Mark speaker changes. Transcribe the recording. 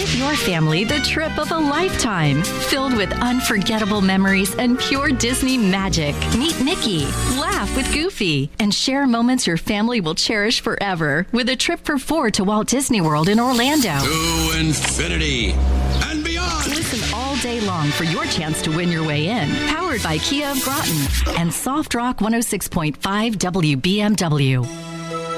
Speaker 1: Give your family the trip of a lifetime, filled with unforgettable memories and pure Disney magic. Meet Mickey, laugh with Goofy, and share moments your family will cherish forever with a trip for 4 to Walt Disney World in Orlando.
Speaker 2: To infinity and beyond.
Speaker 1: Listen all day long for your chance to win your way in. Powered by Kia of Groton and Soft Rock 106.5 WBMW.